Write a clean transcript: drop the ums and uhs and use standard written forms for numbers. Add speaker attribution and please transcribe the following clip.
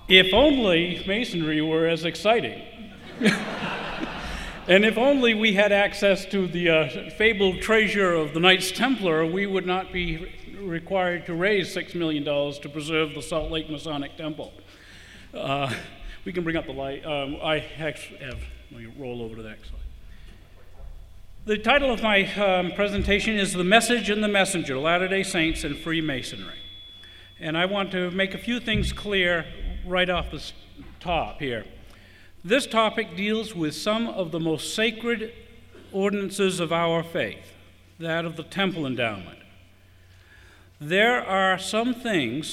Speaker 1: If only Masonry were as exciting. And if only we had access to the fabled treasure of the Knights Templar, we would not be required to raise $6 million to preserve the Salt Lake Masonic Temple. We can bring up the light. I actually have, let me roll over to the next slide. The title of my presentation is The Message and the Messenger, Latter-day Saints and Freemasonry. And I want to make a few things clear right off the top here. This topic deals with some of the most sacred ordinances of our faith, that of the temple endowment. There are some things